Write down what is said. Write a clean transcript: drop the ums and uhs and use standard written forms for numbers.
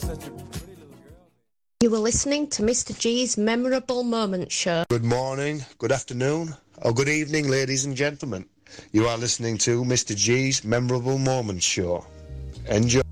You were listening to Mr. G's Memorable Moments Show. Good morning, good afternoon, or good evening, ladies and gentlemen. You are listening to Mr. G's Memorable Moments Show. Enjoy.